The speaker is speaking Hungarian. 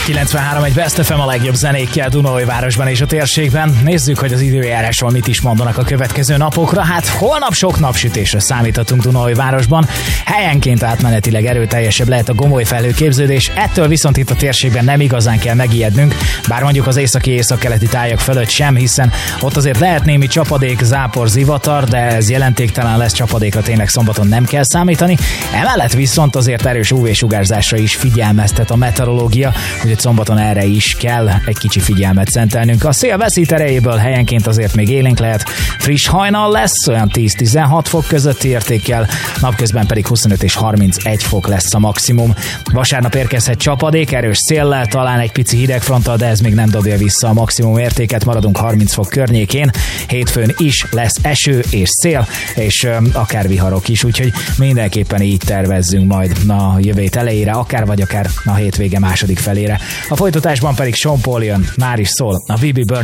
93 egy Best FM a legjobb zenékkel Dunaújvárosban és a térségben. Nézzük, hogy az időjárásról mit is mondanak a következő napokra. Hát holnap sok napsütésre számíthatunk Dunaújvárosban. Helyenként átmenetileg erőteljesebb lehet a gomoly felhőképződés, ettől viszont itt a térségben nem igazán kell megijednünk, bár mondjuk az északi-északkeleti tájak fölött sem, hiszen ott azért lehet némi csapadék, zápor, zivatar, de ez jelentéktelen lesz, csapadékra tényleg szombaton nem kell számítani. Emellett viszont azért erős UV-sugárzásra is figyelmeztet a meteorológia, úgyhogy szombaton erre is kell egy kicsi figyelmet szentelnünk. A szél veszít erejéből, helyenként azért még élénk lehet, friss hajnal lesz, olyan 10-16 fok közötti értékkel, napközben pedig 25 és 31 fok lesz a maximum. Vasárnap érkezhet csapadék, erős széllel, talán egy pici hidegfronttal, de ez még nem dobja vissza a maximum értéket, maradunk 30 fok környékén. Hétfőn is lesz eső és szél, és akár viharok is, úgyhogy mindenképpen így tervezzünk majd a jövő hét elejére, akár a hétvége második felére. A folytatásban pedig Sean Paul jön, már is szól a We Be Burning